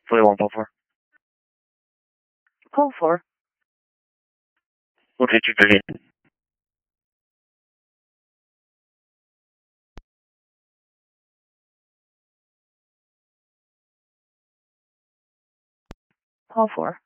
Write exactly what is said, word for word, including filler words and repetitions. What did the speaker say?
Fully one, pull four. Pull four. Rotate two thirty-eight. Pull four.